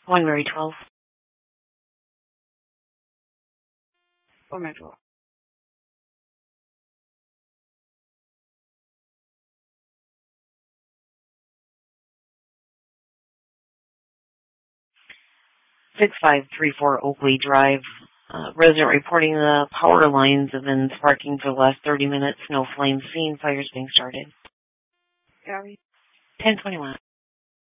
1 Mary 12. 1 Mary 12. 6534 Oakley Drive. Resident reporting the power lines have been sparking for the last 30 minutes. No flames seen. Fires being started. 1021.